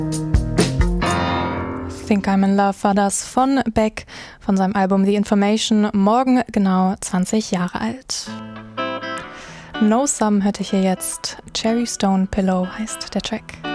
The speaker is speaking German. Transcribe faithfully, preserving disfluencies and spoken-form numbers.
Think I'm in Love war das von Beck von seinem Album The Information, morgen genau zwanzig Jahre alt. No Some hörte ich hier jetzt, Cherry Stone Pillow heißt der Track.